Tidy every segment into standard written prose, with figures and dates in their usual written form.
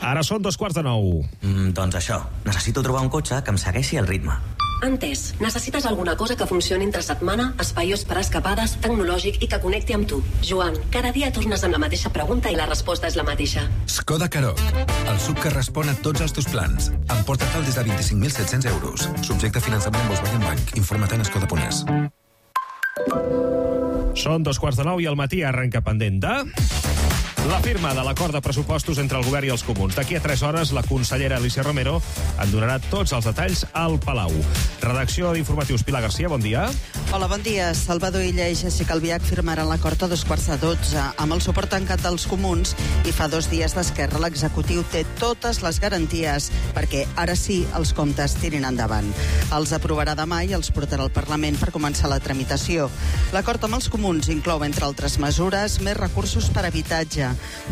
Ara són 8:45. Doncs això, necessito trobar un cotxe que em segueixi el ritme. Entès. Necessites alguna cosa que funcioni entre setmana, espaiós per escapades, tecnològic i que connecti amb tu. Joan, cada dia tornes amb la mateixa pregunta i la resposta és la mateixa. Skoda Karoq, el SUV que respon a tots els teus plans. Emporta-te'l des de 25.700 euros. Subjecte a finançament Volkswagen Bank. Informa't en skoda.es. Són 8:45 i al matí arrenca pendent de... la firma de l'acord de pressupostos entre el govern i els comuns. D'aquí a 3 hores, la consellera Alícia Romero en donarà tots els detalls al Palau. Redacció d'informatius, Pilar Garcia, bon dia. Hola, bon dia. Salvador Illa i Jessica Albiach firmaran l'acord a 11:45 amb el suport tancat dels comuns i fa 2 dies d'Esquerra l'executiu té totes les garanties perquè ara sí els comptes tirin endavant. Els aprovarà demà i els portarà al Parlament per començar la tramitació. L'acord amb els comuns inclou, entre altres mesures, més recursos per habitatge,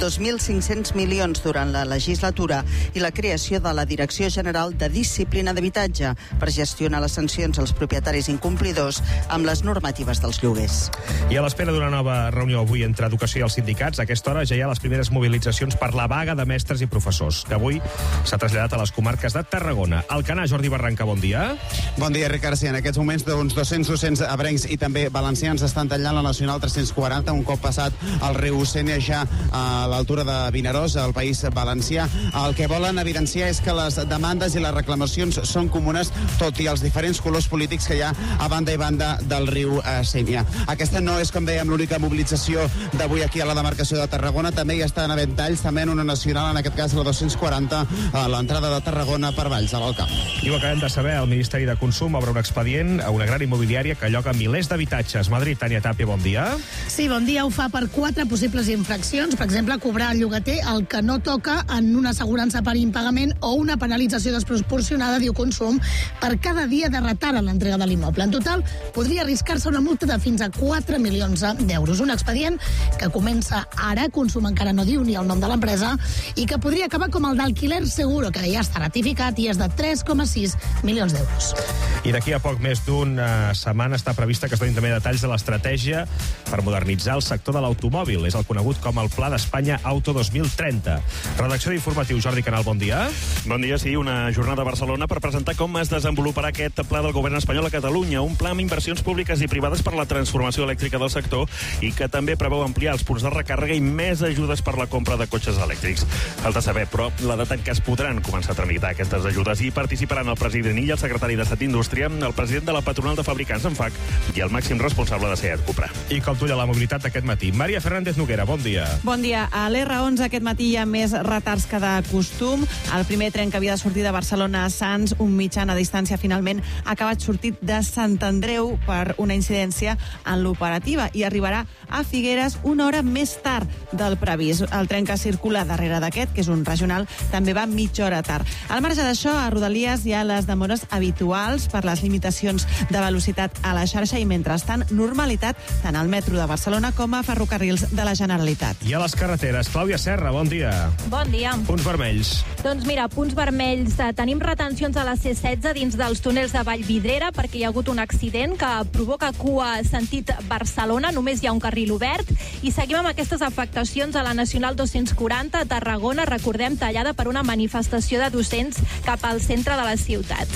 2.500 milions durant la legislatura i la creació de la Direcció General de Disciplina d'Habitatge per gestionar les sancions als propietaris incomplidors amb les normatives dels lloguers. I a l'espera d'una nova reunió avui entre Educació i els sindicats, a aquesta hora ja hi ha les primeres mobilitzacions per la vaga de mestres i professors, que avui s'ha traslladat a les comarques de Tarragona. Alcanar, Jordi Barranca, bon dia. Bon dia, Ricard. Sí, en aquests moments uns 200 docents abrencs i també valencians estan tallant la Nacional 340 un cop passat el riu Sénia ja a l'altura de Vinaròs, al País Valencià. El que volen evidenciar és que les demandes i les reclamacions són comunes, tot i els diferents colors polítics que hi ha a banda i banda del riu Sénia. Aquesta no és, com dèiem, l'única mobilització d'avui aquí a la demarcació de Tarragona. També hi estan a Ventalls, també en una nacional, en aquest cas la 240, a l'entrada de Tarragona per Valls, a l'Alt Camp. I ho acabem de saber, el Ministeri de Consum obre un expedient a una gran immobiliària que lloga milers d'habitatges. Madrid, Tània Tàpia, bon dia. Sí, bon dia. Ho fa per 4 possibles infraccions. Per exemple, cobrar al llogater el que no toca en una assegurança per impagament o una penalització desproporcionada, diu Consum, per cada dia de retard en l'entrega de l'immoble. En total, podria arriscar-se una multa de fins a 4 milions d'euros. Un expedient que comença ara, Consum encara no diu ni el nom de l'empresa, i que podria acabar com el d'Alquiler Seguro, que ja està ratificat i és de 3,6 milions d'euros. I d'aquí a poc més d'una setmana està prevista que es donin també detalls de l'estratègia per modernitzar el sector de l'automòbil. És el conegut com el Pla d'Espanya Auto 2030. Redacció d'informatiu, Jordi Canal, bon dia. Bon dia, sí, una jornada a Barcelona per presentar com es desenvoluparà aquest pla del govern espanyol a Catalunya, un pla amb inversions públiques i privades per la transformació elèctrica del sector i que també preveu ampliar els punts de recàrrega i més ajudes per la compra de cotxes elèctrics. Falta saber, però, la data en què es podran començar a tramitar aquestes ajudes. Hi participaran el president i el secretari d'Estat d'Indústria, el president de la patronal de fabricants en FAC i el màxim responsable de Seat Cupra. I com tulla la mobilitat d'aquest matí. Maria Fernández Noguera, bon dia. Bon dia. A l'R11 aquest matí hi ha més retards que de costum. El primer tren que havia de sortir de Barcelona a Sants, un mitjana distància, finalment ha acabat sortit de Sant Andreu per una incidència en l'operativa i arribarà a Figueres una hora més tard del previst. El tren que circula darrere d'aquest, que és un regional, també va mitja hora tard. Al marge d'això, a Rodalies hi ha les demores habituals per les limitacions de velocitat a la xarxa i, mentrestant, normalitat tant al metro de Barcelona com a ferrocarrils de la Generalitat. I a les carreteres, Clàudia Serra, bon dia. Bon dia. Punts vermells. Doncs mira, punts vermells. Tenim retencions a la C16 dins dels túnels de Vallvidrera perquè hi ha hagut un accident que provoca cua sentit Barcelona. Només hi ha un carril obert. I seguim amb aquestes afectacions a la Nacional 240 a Tarragona, recordem, tallada per una manifestació de docents cap al centre de la ciutat.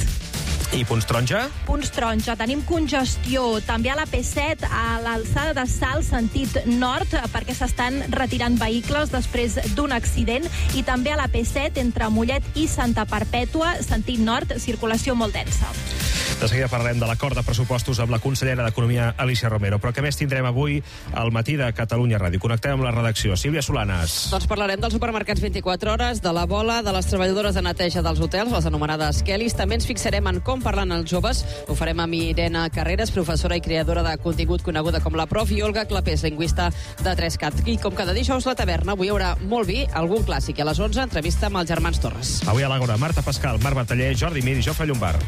I punts taronja? Punts taronja. Tenim congestió també a la P7 a l'alçada de Salt, sentit nord, perquè s'estan retirant vehicles després d'un accident, i també a la P7 entre Mollet i Santa Perpètua, sentit nord, circulació molt densa. De seguida parlarem de l'acord de pressupostos amb la consellera d'Economia, Alícia Romero. Però què més tindrem avui al matí de Catalunya Ràdio? Connectem amb la redacció. Sílvia Solanes. Doncs parlarem dels supermercats 24 hores, de la bola, de les treballadores de neteja dels hotels, les anomenades Kellys. També ens fixarem en com parlen els joves. Ho farem amb Irene Carreras, professora i creadora de contingut coneguda com la Prof, i Olga Clapés, lingüista de 3CAT. I com cada dijous la taverna, avui hi haurà molt vi, algun clàssic. I a les 11, entrevista amb els germans Torres. Avui a l'Àgora, Marta Pascal, Marc Bataller, Jordi Mir i Jofre Llombard.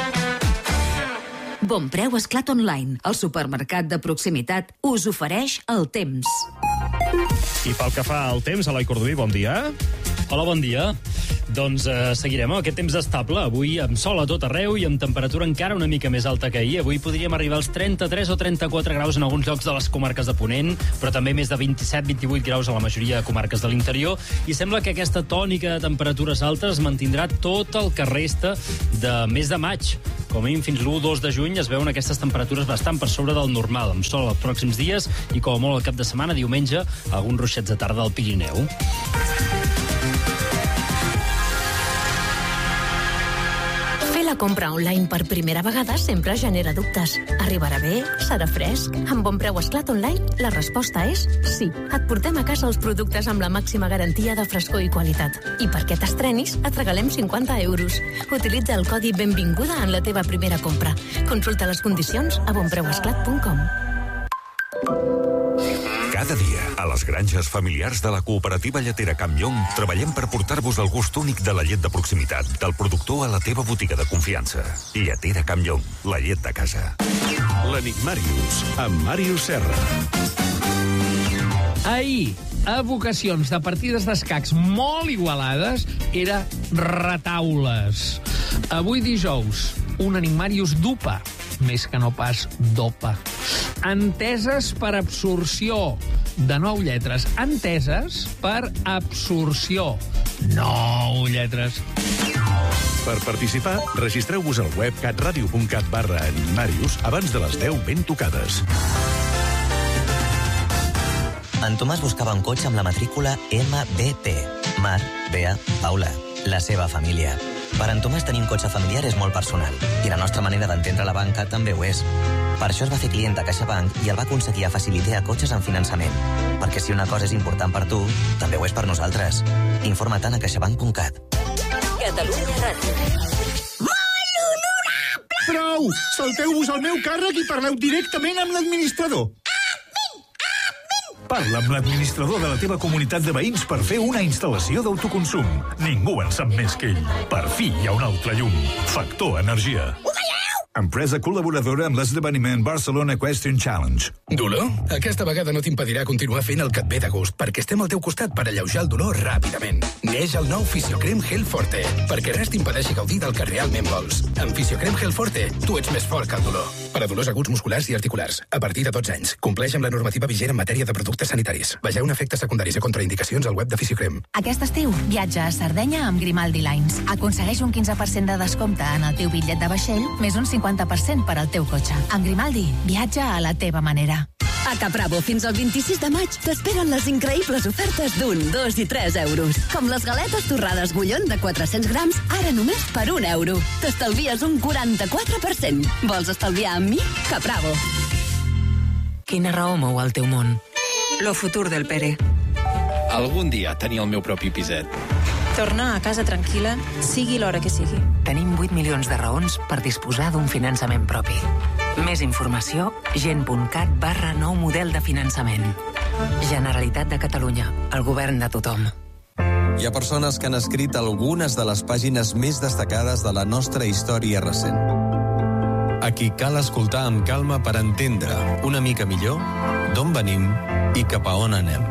Bonpreu Esclat Online, el supermercat de proximitat, us ofereix el temps. I pel que fa al temps, Eloi Cordoví, bon dia. Hola, bon dia. Doncs seguirem amb aquest temps estable. Avui amb sol a tot arreu i amb temperatura encara una mica més alta que ahir. Avui podríem arribar als 33 o 34 graus en alguns llocs de les comarques de Ponent, però també més de 27-28 graus a la majoria de comarques de l'interior. I sembla que aquesta tònica de temperatures altes es mantindrà tot el que resta de mes de maig. Com a mínim fins l'1-2 de juny es veuen aquestes temperatures bastant per sobre del normal, amb sol els pròxims dies i com a molt el cap de setmana, diumenge, alguns ruixats de tarda al Pirineu. La compra online per primera vegada sempre genera dubtes. Arribarà bé? Serà fresc? Amb Bon Preu Esclat Online, la resposta és sí. Et portem a casa els productes amb la màxima garantia de frescor i qualitat. I perquè t'estrenis, et regalem 50 euros. Utilitza el codi Benvinguda en la teva primera compra. Consulta les condicions a bonpreuesclat.com. Cada dia, a les granges familiars de la cooperativa lletera Campllong, treballem per portar-vos el gust únic de la llet de proximitat, del productor a la teva botiga de confiança. Lletera Campllong, la llet de casa. L'Enigmàrius, amb Màrius Serra. Ahir, evocacions de partides d'escacs molt igualades era retaules. Avui dijous, un Enigmàrius d'UPA, més que no pas d'OPA. Enteses per absorció. De 9 lletres. Enteses per absorció. 9 lletres. Per participar, registreu-vos al web catradio.cat/Enigmàrius abans de les 10 ben tocades. En Tomàs buscava un cotxe amb la matrícula MBP. Mar, Bea, Paula. La seva família. Per en Tomàs tenir un cotxe familiar és molt personal i la nostra manera d'entendre la banca també ho és. Per això es va fer client a CaixaBank i el va aconseguir a Facilitea cotxes en finançament. Perquè si una cosa és important per tu, també ho és per nosaltres. Informa't a caixabank.cat. Catalunya Ràdio. Molt honorable! Prou! Salteu-vos al meu càrrec i parleu directament amb l'administrador. Parla amb l'administrador de la teva comunitat de veïns per fer una instal·lació d'autoconsum. Ningú en sap més que ell. Per fi hi ha un altre llum. Factor Energia. Empresa col·laboradora amb l'esdeveniment Barcelona Equestrian Challenge. Dolor? Aquesta vegada no t'impedirà continuar fent el que et ve de gust, perquè estem al teu costat per alleujar el dolor ràpidament. Neix el nou Fisiocrem Gel Forte, perquè res t'impedeixi gaudir del que realment vols. Amb Fisiocrem Gel Forte, tu ets més fort que el dolor. Per a dolors aguts musculars i articulars, a partir de 12 anys. Compleix amb la normativa vigent en matèria de productes sanitaris. Vegeu efectes secundaris i contraindicacions al web de Fisiocrem. Aquest estiu, viatja a Sardenya amb Grimaldi Lines. Aconsegueix un 15% de descompte en el teu bitllet de vaixell, més un 50% per al teu cotxe. Amb Grimaldi, viatja a la teva manera. A Capravo, fins al 26 de maig, t'esperen les increïbles ofertes d'1, 2 i 3 euros. Com les galetes torrades Gullón de 400 grams, ara només per 1 euro. T'estalvies un 44%. Vols estalviar amb mi? Capravo. Quina raó mou el teu món? Lo futur del Pere. Algun dia tenir el meu propi piset. Tornar a casa tranquil·la, sigui l'hora que sigui. Tenim 8 milions de raons per disposar d'un finançament propi. Més informació, gent.cat/nou model de finançament. Generalitat de Catalunya, el govern de tothom. Hi ha persones que han escrit algunes de les pàgines més destacades de la nostra història recent. A qui cal escoltar amb calma per entendre una mica millor d'on venim i cap a on anem.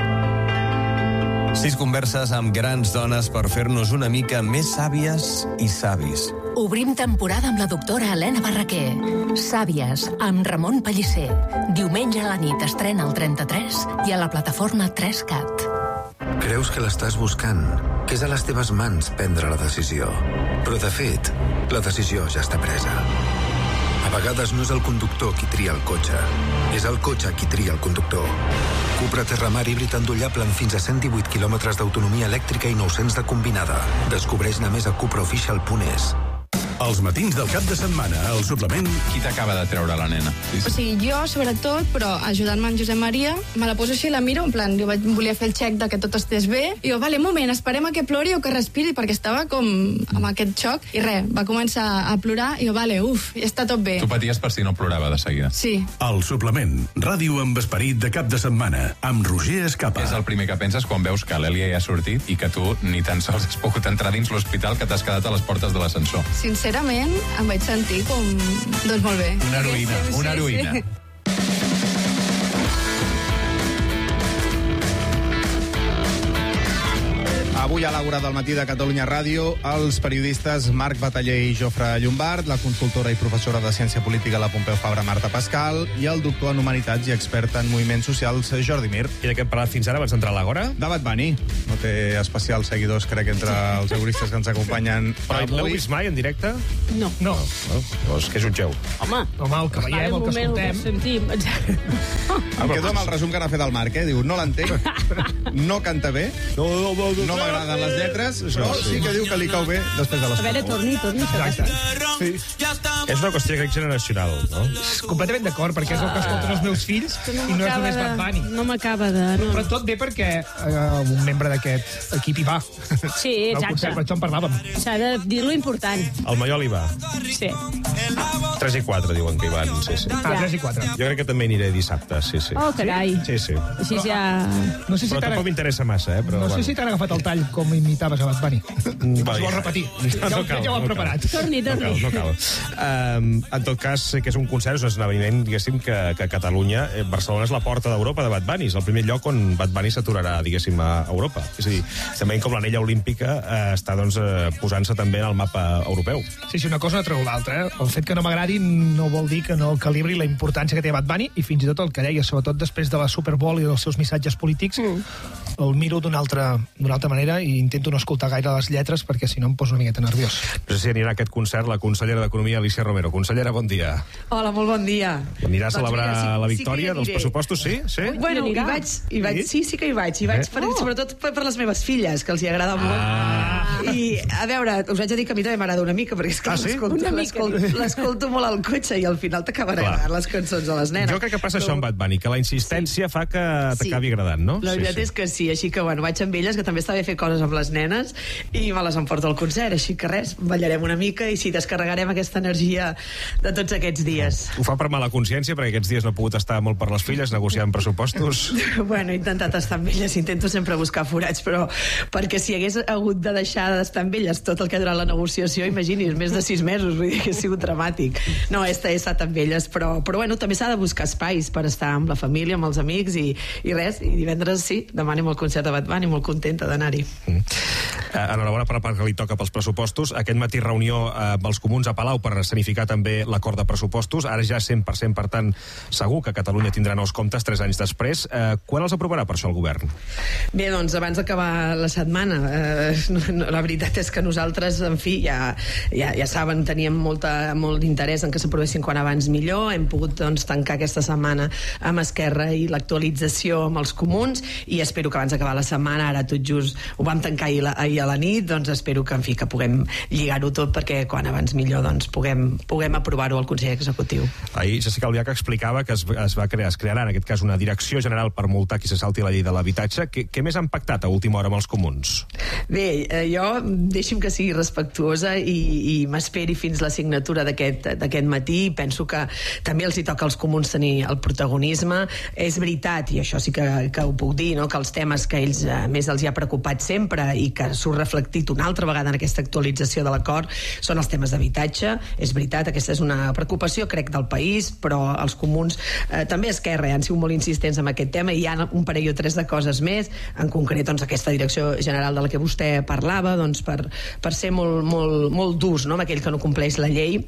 6 converses amb grans dones per fer-nos una mica més sàvies i savis. Obrim temporada amb la doctora Helena Barraquer. Sàvies, amb Ramon Pellicer. Diumenge a la nit estrena al 33 i a la plataforma 3CAT. Creus que l'estàs buscant, que és a les teves mans prendre la decisió. Però, de fet, la decisió ja està presa. A vegades no és el conductor qui tria el cotxe, és el cotxe qui tria el conductor. Cupra Terramar híbrid endollable amb fins a 118 km d'autonomia elèctrica i 900 de combinada. Descobreix-ne més a cupraofficial.es. Els matins del cap de setmana, al suplement... Qui t'acaba de treure la nena? O sigui, jo, sobretot, però ajudant-me en Josep Maria, me la poso així i la miro, en plan, jo volia fer el xec de que tot estés bé, i jo, vale, un moment, esperem a que plori o que respiri, perquè estava com amb aquest xoc, i res, va començar a plorar, i jo, vale, ja està tot bé. Tu paties per si no plorava de seguida. Sí. El suplement, ràdio amb esperit de cap de setmana, amb Roger Escapa. És el primer que penses quan veus que l'Èlia ja ha sortit i que tu ni tan sols has pogut entrar dins l'hospital que t'has quedat a les portes de l'ascensor. Sincerament, em vaig sentir com... Doncs molt bé. Una heroïna, una heroïna. Sí. Avui a l'Àgora del matí de Catalunya Ràdio, els periodistes Marc Bataller i Jofre Llombard, la consultora i professora de Ciència Política la Pompeu Fabra Marta Pascal i el doctor en Humanitats i expert en moviments socials Jordi Mir. I de què hem parlat fins ara abans d'entrar a l'Àgora? De Bad Bunny. No té especials seguidors, crec, entre els euristes que ens acompanyen. Però l'heu vist mai en directe? No. Doncs què jutgeu? Home, el que veiem, el que escoltem. Sentim. Em quedo amb el resum que n'ha fet el Marc, Diu, no l'entenc, no canta bé, no m'agraden les lletres, però sí que diu que li cau bé després de les A veure, torni. Sí. És una qüestió, crec, generacional, no? Completament d'acord, perquè és el que escolten els meus fills i no és només Bad Bunny. No m'acaba de... Però tot bé perquè un membre d'aquest equip hi va. Sí, exacte. Per això en parlàvem. S'ha de dir lo important. El Mallol hi va. Sí. 3 i 4 diuen que hi van, sí. 3 i 4. Jo crec que també aniré dissabte, sí. Oh, carai. Sí. Així ja... No sé si però tampoc m'interessa massa, però... No sé si t'han agafat el tall com imitaves a Bad Bunny. Si vols repetir. Ja ho hem preparat. Torni. No cal. En tot cas, que és un concert, és un esdeveniment, diguéssim, que Catalunya, Barcelona és la porta d'Europa de Bad Bunny, és el primer lloc on Bad Bunny s'aturarà, diguéssim, a Europa. És a dir, estem veient com l'anella olímpica està, doncs, posant-se també en el mapa europeu. Sí, una cosa no treu l'altra. El fet que no m'agradi no vol dir que no calibri la importància que té Bad Bunny, i fins i tot el que deia, sobretot després de la Super Bowl i dels seus missatges polítics, el miro d'una altra manera i intento no escoltar gaire les lletres perquè si no em poso una miqueta nerviós. No sé si anirà a aquest concert la consellera d'Economia, Alicia Romero. Consellera, bon dia. Hola, molt bon dia. Anirà a celebrar la victòria dels pressupostos, sí? Bueno, hi vaig. Sí que hi vaig. Sobretot per les meves filles, que els hi agrada molt. I, a veure, us haig de dir que a mi també m'agrada una mica, perquè és que l'escolto molt al cotxe i al final t'acaben agradant les cançons de les nenes. Jo crec que passa això amb Bad Bunny, que la insistència fa que t'acabi agradant, no? La veritat és que sí, així que bueno, vaig amb elles, que també està bé fer coses amb les nenes, i me les emporto al concert, així que res, ballarem una mica i sí, descarregarem aquesta energia de tots aquests dies. Ho fa per mala consciència, perquè aquests dies no he pogut estar molt per les filles negociant pressupostos. Bueno, he intentat estar amb elles, intento sempre buscar forats, però perquè si hagués hagut de deixar d'estar amb elles tot el que ha durat la negociació, imagini's, més de 6 mesos, vull dir que ha sigut dramàtic. No, he estat amb elles, però bueno, també s'ha de buscar espais per estar amb la família, amb els amics i res, i divendres sí, demà anem al concert de Bad Bunny, molt contenta d'anar-hi. Enhorabona per la part que li toca pels pressupostos. Aquest matí reunió amb els comuns a Palau per escenificar també l'acord de pressupostos. Ara ja 100%, per tant, segur que Catalunya tindrà nous comptes 3 anys després. Quan els aprovarà per això el govern? Bé, doncs abans d'acabar la setmana. La veritat és que nosaltres, en fi, ja saben, teníem molt d'interès en que s'aprovessin quan abans millor. Hem pogut tancar aquesta setmana amb Esquerra i l'actualització amb els comuns, i espero que abans d'acabar la setmana, ara tot just ho vam tancar ahir a la nit, doncs espero que, en fi, que puguem lligar-ho tot perquè quan abans millor puguem aprovar-ho al Consell Executiu. Ahir Jessica Albiach explicava que es crearà en aquest cas una direcció general per multar qui se salti la llei de l'habitatge. Què més han pactat a última hora amb els comuns? Bé, jo deixi'm que sigui respectuosa i m'esperi fins la signatura d'aquest matí. Penso que també els hi toca als comuns tenir el protagonisme. És veritat, i això sí que ho puc dir, no? Que els temes que ells més els hi ha preocupat sempre i que surt reflectit una altra vegada en aquesta actualització de l'acord són els temes d'habitatge. És veritat, aquesta és una preocupació, crec, del país, però els comuns, també Esquerra, han sigut molt insistents en aquest tema, i hi ha un parell o 3 de coses més, en concret doncs, aquesta direcció general de la que vostè parlava, doncs, per ser molt durs, no?, amb aquell que no compleix la llei.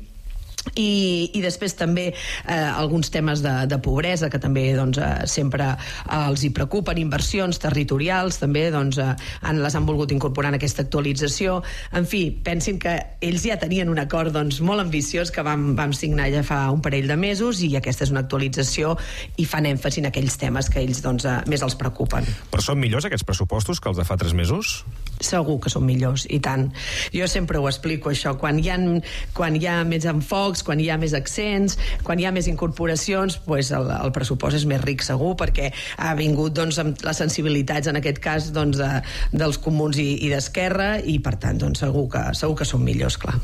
I després també alguns temes de pobresa que també sempre els hi preocupen, inversions territorials també les han volgut incorporar en aquesta actualització. En fi, pensin que ells ja tenien un acord molt ambiciós que vam signar ja fa un parell de mesos, i aquesta és una actualització i fan èmfasi en aquells temes que ells més els preocupen. Però són millors aquests pressupostos que els de fa 3 mesos? Segur que són millors, i tant. Jo sempre ho explico, això. Quan hi ha més enfocs, quan hi ha més accents, quan hi ha més incorporacions, el pressupost és més ric, segur, perquè ha vingut amb les sensibilitats, en aquest cas, dels comuns i d'Esquerra, i per tant, segur que són millors, clar.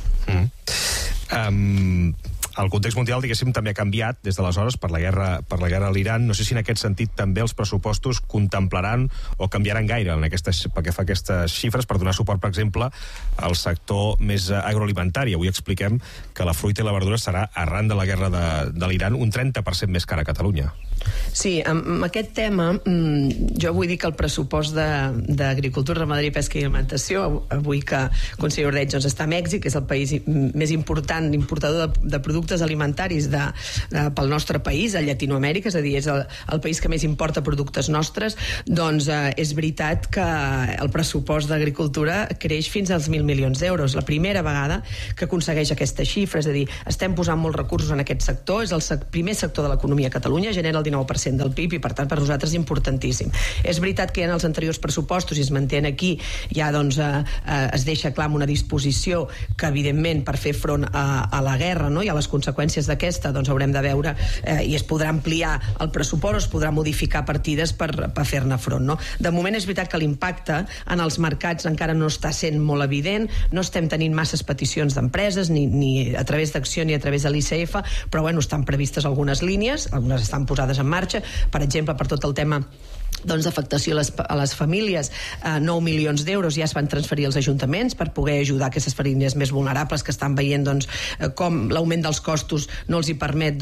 El context mundial, diguéssim, també ha canviat des d'aleshores per la guerra a l'Iran. No sé si en aquest sentit també els pressupostos contemplaran o canviaran gaire pel que fa a aquestes xifres per donar suport, per exemple, al sector més agroalimentari. Avui expliquem que la fruita i la verdura serà, arran de la guerra de l'Iran, un 30% més cara a Catalunya. Sí, amb aquest tema jo vull dir que el pressupost d'Agricultura, Ramaderia, Pesca i Alimentació, avui que el conseller Ordeig està a Mèxic, que és el país més important importador de productes alimentaris pel nostre país, a Llatinoamèrica, és a dir, és el país que més importa productes nostres, doncs és veritat que el pressupost d'Agricultura creix fins als 1.000 milions d'euros. La primera vegada que aconsegueix aquesta xifra, és a dir, estem posant molts recursos en aquest sector, és el primer sector de l'economia a Catalunya, genera el 19% del PIB i per tant per nosaltres és importantíssim. És veritat que ja en els anteriors pressupostos i es manté aquí, ja doncs es deixa clar una disposició que evidentment per fer front a la guerra, no? I a les conseqüències d'aquesta doncs haurem de veure i es podrà ampliar el pressupost o es podrà modificar partides per fer-ne front, no? De moment és veritat que l'impacte en els mercats encara no està sent molt evident, no estem tenint masses peticions d'empreses ni a través d'Acció ni a través de l'ICF, però bueno, estan previstes algunes línies, algunes estan posades en marxa, per exemple, per tot el tema d'afectació a les famílies, 9 milions d'euros ja es van transferir als ajuntaments per poder ajudar aquestes famílies més vulnerables que estan veient com l'augment dels costos no els hi permet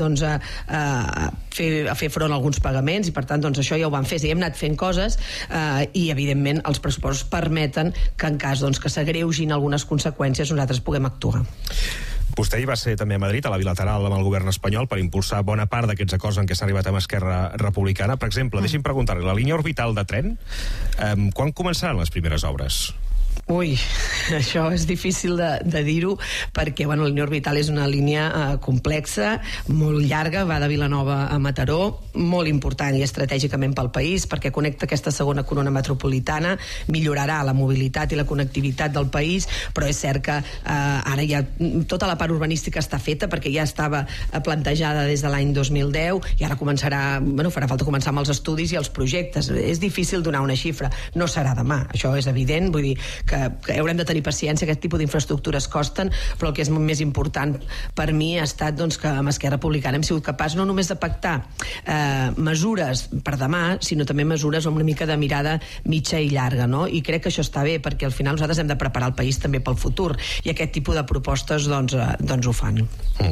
fer front a alguns pagaments i per tant això ja ho van fer. Hem anat fent coses i evidentment els pressupostos permeten que en cas que s'agreugin algunes conseqüències nosaltres puguem actuar. Vostè hi va ser també a Madrid, a la bilateral amb el govern espanyol, per impulsar bona part d'aquests acords en què s'ha arribat amb Esquerra Republicana. Per exemple, deixi'm preguntar-li, la línia orbital de tren, quan començaran les primeres obres? Ui, això és difícil de dir-ho perquè la línia orbital és una línia complexa, molt llarga, va de Vilanova a Mataró, molt important i estratègicament pel país perquè connecta aquesta segona corona metropolitana, millorarà la mobilitat i la connectivitat del país, però és cert que ara ja tota la part urbanística està feta perquè ja estava plantejada des de l'any 2010 i ara farà falta començar amb els estudis i els projectes. És difícil donar una xifra, no serà demà, això és evident, vull dir que haurem de tenir paciència, aquest tipus d'infraestructures costen, però el que és més important per mi ha estat que amb Esquerra Republicana hem sigut capaços no només de pactar mesures per demà, sinó també mesures amb una mica de mirada mitja i llarga, no? I crec que això està bé, perquè al final nosaltres hem de preparar el país també pel futur, i aquest tipus de propostes ho fan.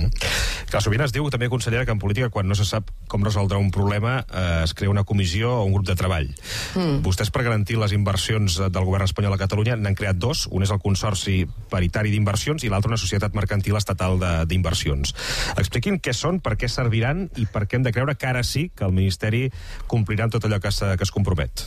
Clar, sovint es diu també, consellera, que en política quan no se sap com resoldre un problema es crea una comissió o un grup de treball. Vostès, per garantir les inversions del govern espanyol a Catalunya, n'han creat dos. Un és el Consorci Paritari d'Inversions i l'altre una societat mercantil estatal d'inversions. Expliquin què són, per què serviran i per què hem de creure que ara sí que el Ministeri complirà amb tot allò que es compromet.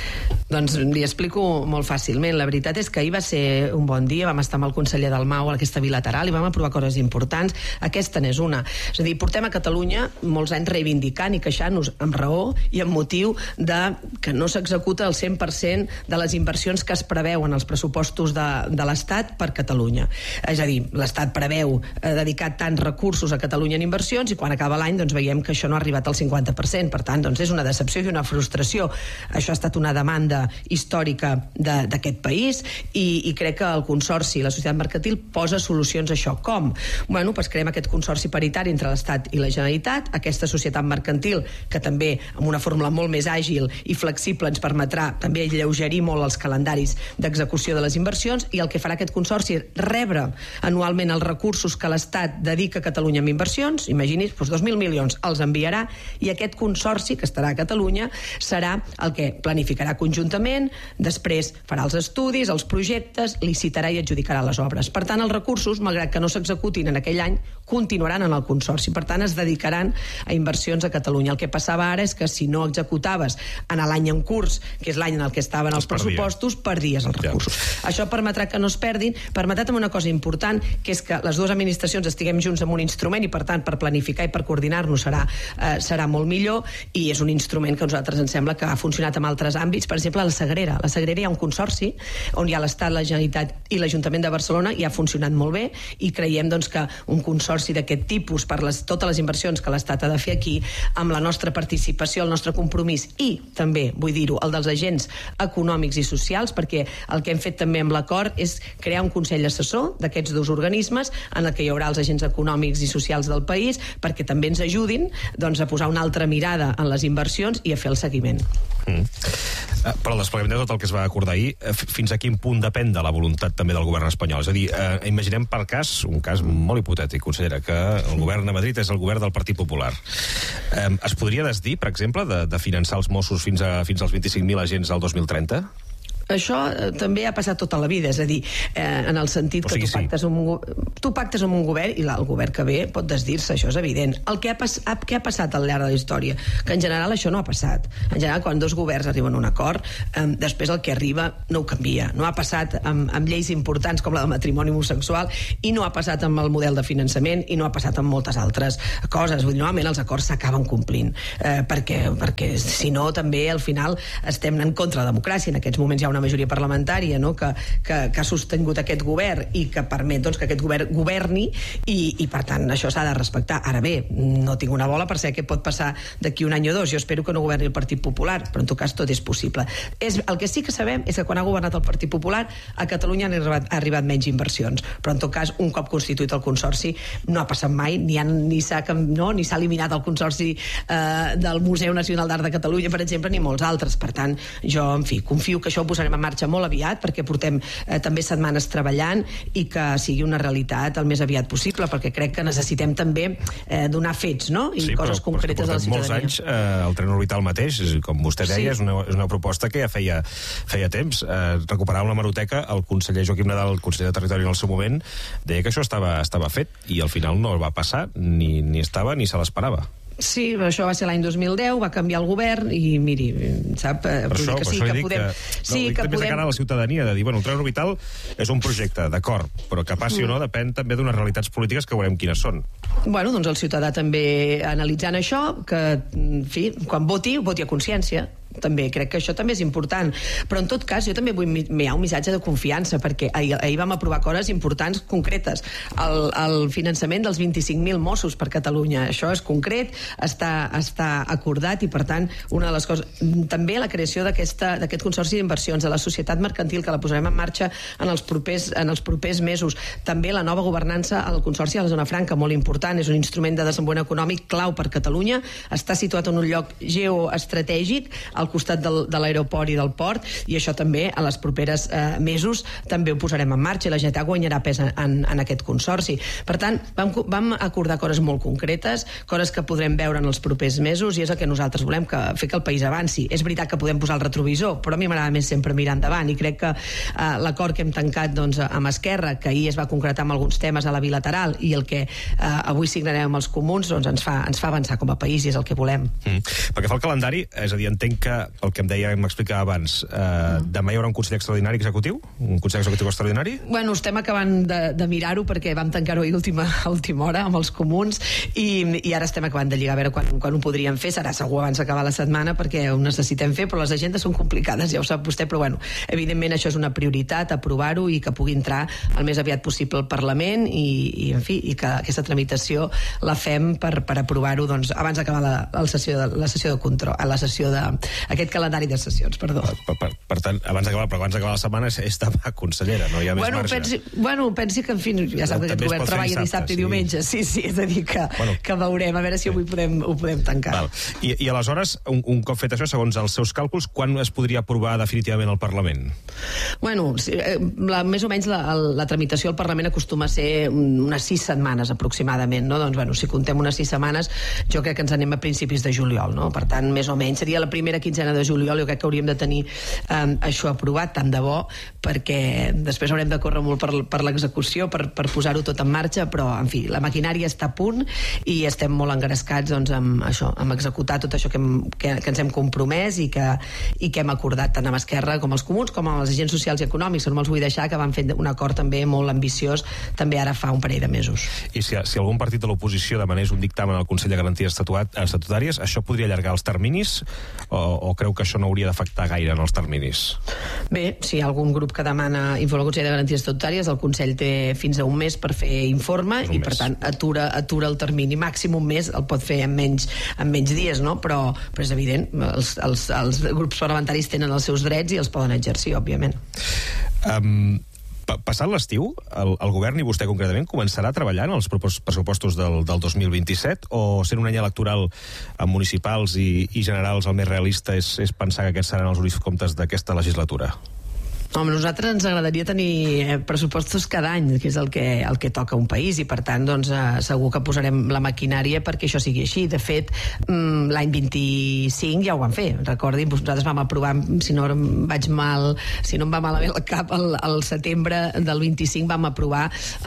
Doncs li explico molt fàcilment. La veritat és que ahir va ser un bon dia, vam estar amb el conseller Dalmau a aquesta bilateral i vam aprovar coses importants. Aquesta n'és una. És a dir, portem a Catalunya molts anys reivindicant i queixant-nos amb raó i amb motiu de que no s'executa el 100% de les inversions que es preveuen als pressupostos de l'Estat per Catalunya. És a dir, l'Estat preveu dedicar tants recursos a Catalunya en inversions i quan acaba l'any veiem que això no ha arribat al 50%. Per tant, és una decepció i una frustració. Això ha estat una demanda històrica d'aquest país i crec que el Consorci i la societat mercantil posa solucions a això. Com? Bueno, creem aquest consorci paritari entre l'Estat i la Generalitat, aquesta societat mercantil que també amb una fórmula molt més àgil i flexible ens permetrà també alleugerir molt els calendaris d'execució de les inversions, i el que farà aquest consorci és rebre anualment els recursos que l'Estat dedica a Catalunya en inversions, imagini's, 2.000 milions els enviarà, i aquest consorci que estarà a Catalunya serà el que planificarà conjuntament, després farà els estudis, els projectes, licitarà i adjudicarà les obres. Per tant, els recursos, malgrat que no s'executin en aquell any, continuaran en el consorci. Per tant, es dedicaran a inversions a Catalunya. El que passava ara és que si no executaves en l'any en curs, que és l'any en el que estaven els pressupostos, perdies els recursos. Això permetrà que no es perdin, permetrà també una cosa important, que és que les dues administracions estiguem junts amb un instrument i, per tant, per planificar i per coordinar-nos serà molt millor, i és un instrument que a nosaltres ens sembla que ha funcionat en altres àmbits. Per exemple, a la Sagrera. A la Sagrera hi ha un consorci on hi ha l'Estat, la Generalitat i l'Ajuntament de Barcelona, i ha funcionat molt bé, i creiem que un consorci d'aquest tipus per totes les inversions que l'Estat ha de fer aquí, amb la nostra participació, el nostre compromís i també, vull dir-ho, el dels agents econòmics i socials, perquè el que hem fet també amb l'acord és crear un consell assessor d'aquests dos organismes en el que hi haurà els agents econòmics i socials del país perquè també ens ajudin a posar una altra mirada en les inversions i a fer el seguiment. Però el desplegament de tot el que es va acordar ahir, fins a quin punt depèn de la voluntat també del govern espanyol? És a dir, imaginem per cas, un cas molt hipotètic, consellera, que el govern de Madrid és el govern del Partit Popular. Es podria desdir, per exemple, de finançar els Mossos fins als 25.000 agents al 2030? Això també ha passat tota la vida, és a dir, en el sentit que tu pactes amb un govern i el govern que ve pot desdir-se, això és evident. Què ha passat al llarg de la història? Que en general això no ha passat. En general, quan dos governs arriben a un acord, després el que arriba no ho canvia. No ha passat amb lleis importants com la del matrimoni homosexual i no ha passat amb el model de finançament i no ha passat amb moltes altres coses. Vull dir, normalment els acords s'acaben complint, perquè si no també al final estem en contra de la democràcia. En aquests moments hi ha una majoria parlamentària, no?, que ha sostingut aquest govern i que permet que aquest govern governi i per tant això s'ha de respectar. Ara bé, no tinc una bola per saber què pot passar d'aquí un any o dos. Jo espero que no governi el Partit Popular, però en tot cas tot és possible. El que sí que sabem és que quan ha governat el Partit Popular a Catalunya han arribat menys inversions, però en tot cas un cop constituït el Consorci no ha passat mai, ni s'ha eliminat el Consorci del Museu Nacional d'Art de Catalunya, per exemple, ni molts altres. Per tant, jo, en fi, confio que això ho posarem en marxa molt aviat, perquè portem també setmanes treballant i que sigui una realitat el més aviat possible, perquè crec que necessitem també donar fets, no?, i coses concretes a la ciutadania. Molts anys el tren orbital mateix, com vostè deia, és una proposta que ja feia temps. Recuperar una hemeroteca, el conseller Joaquim Nadal, el conseller de Territori en el seu moment, deia que això estava fet i al final no va passar, ni estava ni se l'esperava. Sí, això va ser l'any 2010, va canviar el govern i, miri, sap, vull dir que sí, que podem... També és de cara a la ciutadania, de dir, bueno, el tren orbital és un projecte, d'acord, però que passi o no depèn també d'unes realitats polítiques que veurem quines són. Bueno, doncs el ciutadà també analitzant això, que, en fi, quan voti a consciència. També, crec que això també és important, però en tot cas jo també vull enviar un missatge de confiança, perquè ahir vam aprovar coses importants concretes, el finançament dels 25.000 Mossos per Catalunya, això és concret, està acordat i per tant una de les coses, també la creació d'aquest consorci d'inversions de la societat mercantil, que la posarem en marxa en els propers mesos, també la nova governança al consorci de la zona franca, molt important, és un instrument de desenvolupament econòmic clau per Catalunya, està situat en un lloc geoestratègic al costat de l'aeroport i del port, i això també a les properes mesos també ho posarem en marxa i la Generalitat guanyarà pes en aquest consorci. Per tant, vam acordar coses molt concretes, coses que podrem veure en els propers mesos, i és el que nosaltres volem, fer que el país avanci. És veritat que podem posar el retrovisor, però a mi m'agrada més sempre mirar endavant, i crec que l'acord que hem tancat amb Esquerra, que ahir es va concretar amb alguns temes a la bilateral, i el que avui signarem amb els comuns, doncs ens fa avançar com a país, i és el que volem. Perquè fa el calendari, és a dir, entenc que el que m'explicava abans, demà hi haurà un Consell Extraordinari executiu? Un Consell Executiu Extraordinari? Bueno, estem acabant de mirar-ho, perquè vam tancar-ho a última hora amb els comuns, i ara estem acabant de lligar a veure quan ho podríem fer. Serà segur abans d'acabar la setmana, perquè ho necessitem fer, però les agendes són complicades, ja ho sap vostè, però bueno, evidentment això és una prioritat, aprovar-ho i que pugui entrar el més aviat possible al Parlament, i en fi, i que aquesta tramitació la fem per aprovar-ho abans d'acabar la sessió de control, la sessió aquest calendari de sessions, perdó. Per tant, abans d'acabar la setmana és demà, consellera, no hi ha més marge. Pensi que, en fi, ja sap que aquest govern treballa dissabte i diumenge, sí, és a dir, que veurem, a veure si avui ho podem tancar. I aleshores, un cop fet això, segons els seus càlculs, quan es podria aprovar definitivament al Parlament? Bueno, més o menys la tramitació al Parlament acostuma a ser unes 6 setmanes aproximadament, no? Doncs, bueno, si contem unes 6 setmanes, jo crec que ens anem a principis de juliol, no? Per tant, més o menys seria la primera quinzena de juliol, jo crec que hauríem de tenir això aprovat, tant de bo, perquè després haurem de córrer molt per l'execució, per posar-ho tot en marxa, però, en fi, la maquinària està a punt i estem molt engrescats amb executar tot això que ens hem compromès i que hem acordat tant amb Esquerra com els comuns, com amb els agents socials i econòmics, no me'ls vull deixar, que van fer un acord també molt ambiciós, també ara fa un parell de mesos. I si algun partit de l'oposició demanés un dictamen al Consell de Garanties Estatutàries, això podria allargar els terminis o creu que això no hauria d'afectar gaire en els terminis? Bé, si hi ha algun grup que demana informe al Consell de Garanties Estatutàries, el Consell té fins a un mes per fer informe i, per tant, atura el termini. Màxim un mes el pot fer en menys dies, no? Però és evident, els grups parlamentaris tenen els seus drets i els poden exercir, òbviament. Passat l'estiu, el govern i vostè concretament començarà a treballar en els pressupostos del 2027 o sent un any electoral amb municipals i generals el més realista és pensar que aquests seran els únics comptes d'aquesta legislatura? Home, a nosaltres ens agradaria tenir pressupostos cada any, que és el que toca a un país, i per tant doncs, segur que posarem la maquinària perquè això sigui així. De fet, l'any 25 ja ho vam fer. Recordin, nosaltres vam aprovar, si no em va malament el cap, al setembre del 25 vam aprovar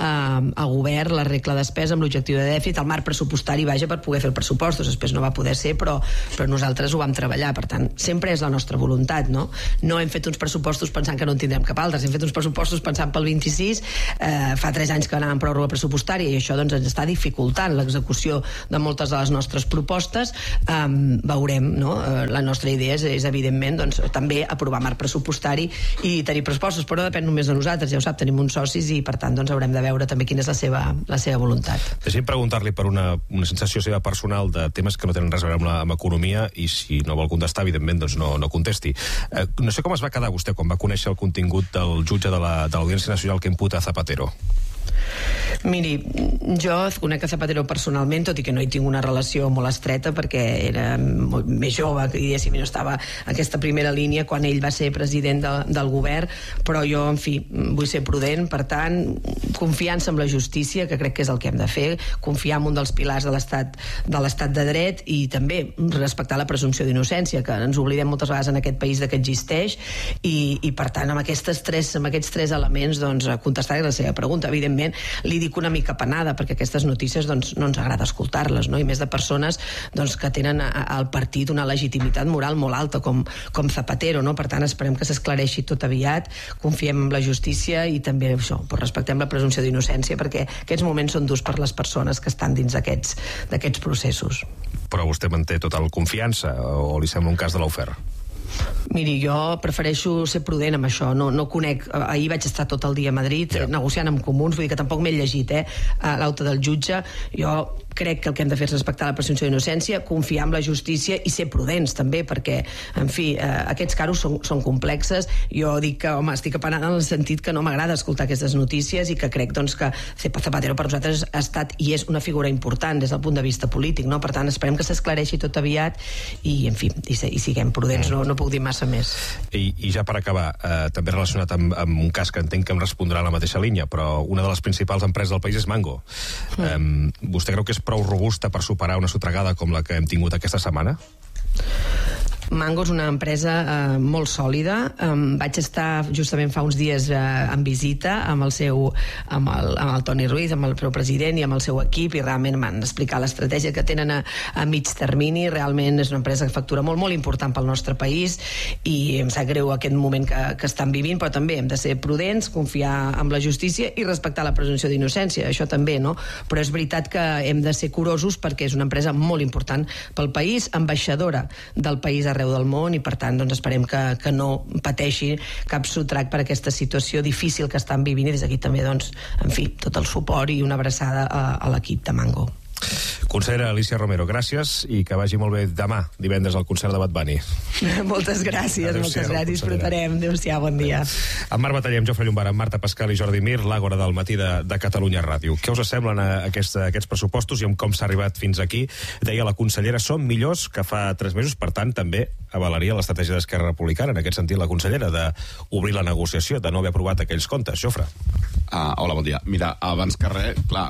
a govern la regla de despesa amb l'objectiu de dèficit, el marc pressupostari, vaja, per poder fer els pressupostos. Després no va poder ser, però nosaltres ho vam treballar. Per tant, sempre és la nostra voluntat, no? No hem fet uns pressupostos pensant que no en tindrem cap altres. Hem fet uns pressupostos pensant pel 26, fa 3 anys que anàvem en pròrroga pressupostària i això doncs, ens està dificultant l'execució de moltes de les nostres propostes. Veurem, no? La nostra idea és evidentment, doncs, també aprovar marc pressupostari i tenir pressupostos, però no depèn només de nosaltres, ja ho sap, tenim uns socis i per tant doncs, haurem de veure també quina és la seva voluntat. Deixi'm preguntar-li per una sensació seva personal de temes que no tenen res a veure amb economia i si no vol contestar, evidentment, doncs no contesti. No sé com es va quedar vostè quan va conèixer el contingut del jutge de l'Audiència Nacional que imputa a Zapatero. Miri, jo conec a Zapatero personalment, tot i que no hi tinc una relació molt estreta perquè era més jove, diguéssim, i no estava en aquesta primera línia quan ell va ser president del govern, però jo, en fi, vull ser prudent, per tant, confiança en la justícia, que crec que és el que hem de fer, confiar en un dels pilars de l'estat de dret i també respectar la presumpció d'innocència, que ens oblidem moltes vegades en aquest país que existeix, i per tant, amb aquests tres elements, doncs, contestar la seva pregunta. Evidentment, li dic una mica penada, perquè aquestes notícies doncs, no ens agrada escoltar-les, no? I més de persones doncs, que tenen al partit una legitimitat moral molt alta, com Zapatero, no? Per tant, esperem que s'esclareixi tot aviat, confiem en la justícia i també això, respectem la presumpció d'innocència, perquè aquests moments són durs per les persones que estan dins d'aquests processos. Però vostè manté total confiança o li sembla un cas de l'Aufer? Miri, jo prefereixo ser prudent amb això, no conec, ahir vaig estar tot el dia a Madrid negociant amb comuns, vull dir que tampoc m'he llegit l'auto del jutge. Jo crec que el que hem de fer és respectar la presumpció d'innocència, confiar en la justícia i ser prudents també, perquè en fi, aquests casos són complexes. Jo dic que, home, estic apenada en el sentit que no m'agrada escoltar aquestes notícies i que crec doncs, que Zapatero per nosaltres ha estat i és una figura important des del punt de vista polític, no? Per tant, esperem que s'esclareixi tot aviat i, en fi, i siguem prudents, no puc dir massa més. I ja per acabar, també relacionat amb un cas que entenc que em respondrà a la mateixa línia, però una de les principals empreses del país és Mango. Vostè creu que és prou robusta per superar una sotragada com la que hem tingut aquesta setmana? Mango és una empresa molt sòlida. Vaig estar justament fa uns dies en visita amb el Toni Ruiz, amb el seu president i amb el seu equip, i realment m'han explicat l'estratègia que tenen a mig termini. Realment és una empresa que factura molt, molt important pel nostre país i em sap greu aquest moment que estan vivint, però també hem de ser prudents, confiar en la justícia i respectar la presumpció d'innocència, això també, no? Però és veritat que hem de ser curosos perquè és una empresa molt important pel país, ambaixadora del país arreu del món, i per tant doncs, esperem que no pateixi cap sotrac per aquesta situació difícil que estan vivint, i des d'aquí també doncs, en fi, tot el suport i una abraçada a l'equip de Mango. Consellera Alícia Romero, gràcies i que vagi molt bé demà, divendres, al concert de Bad Bunny. Moltes gràcies, disfrutarem. Adéu-siau, bon dia. Amb Marc Bataller, amb Jofre Llombart, amb Marta Pascal i Jordi Mir, l'Àgora del matí de Catalunya Ràdio. Què us semblen aquests pressupostos i amb com s'ha arribat fins aquí? Deia la consellera, són millors que fa 3 mesos, per tant, també avalaria l'estratègia d'Esquerra Republicana, en aquest sentit, la consellera, d'obrir la negociació, de no haver aprovat aquells comptes. Jofre. Hola, bon dia. Mira, abans que res, clar...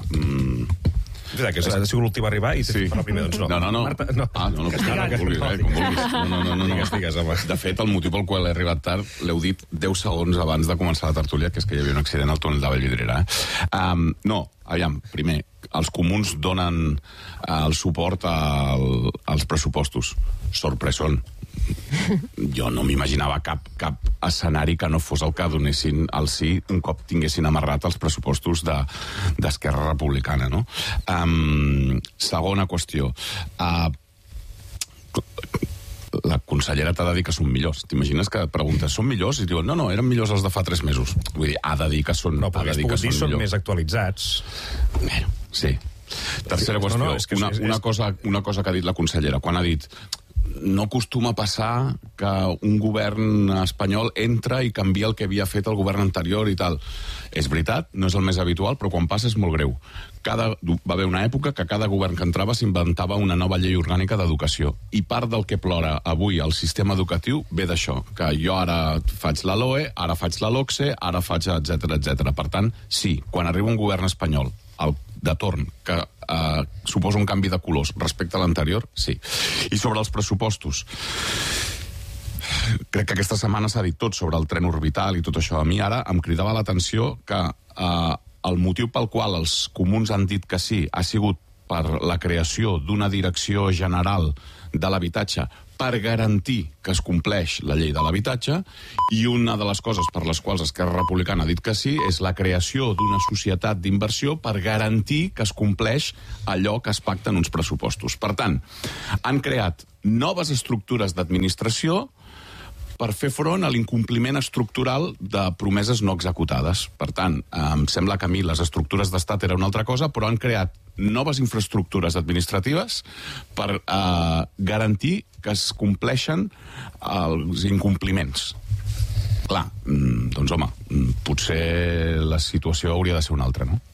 Que ha sigut l'últim a arribar i per la primera, doncs no. No. Marta, no. Com vulguis. No. Digues, home. De fet, el motiu pel qual he arribat tard l'heu dit 10 segons abans de començar la tertúlia, que és que hi havia un accident al túnel de Vallvidrera. No, aviam, primer, els comuns donen el suport als pressupostos. Sorpresón. Jo no m'imaginava cap escenari que no fos el que donessin el sí un cop tinguessin amarrat els pressupostos d'Esquerra Republicana, no? Segona qüestió. La consellera t'ha de dir que són millors. T'imagines que et preguntes, són millors? I diuen, no, eren millors els de fa 3 mesos. Vull dir, ha de dir que són millors. No, perquè es pogut dir són més actualitzats. Bueno, sí. Tercera qüestió. Una cosa que ha dit la consellera, quan ha dit no acostuma a passar que un govern espanyol entra i canvia el que havia fet el govern anterior i tal. És veritat, no és el més habitual, però quan passa és molt greu. Va haver una època que cada govern que entrava s'inventava una nova llei orgànica d'educació. I part del que plora avui el sistema educatiu ve d'això, que jo ara faig la LOE, ara faig la LOCSE, ara faig etc. Per tant, sí, quan arriba un govern espanyol de torn que suposa un canvi de colors respecte a l'anterior, sí. I sobre els pressupostos, crec que aquesta setmana s'ha dit tot sobre el tren orbital i tot això. A mi ara em cridava l'atenció que el motiu pel qual els comuns han dit que sí ha sigut per la creació d'una direcció general de l'habitatge per garantir que es compleix la llei de l'habitatge, i una de les coses per les quals Esquerra Republicana ha dit que sí és la creació d'una societat d'inversió per garantir que es compleix allò que es pacta en uns pressupostos. Per tant, han creat noves estructures d'administració per fer front a l'incompliment estructural de promeses no executades. Per tant, em sembla que a mi les estructures d'estat era una altra cosa, però han creat noves infraestructures administratives per garantir que es compleixen els incompliments. Clar, doncs home, potser la situació hauria de ser una altra, no?